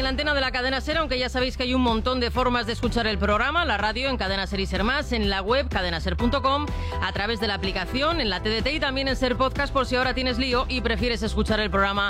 la antena de la Cadena SER, aunque ya sabéis que hay un montón de formas de escuchar el programa, la radio en Cadena SER y SER Más, en la web cadenaser.com, a través de la aplicación, en la TDT y también en SER Podcast, por si ahora tienes lío y prefieres escuchar el programa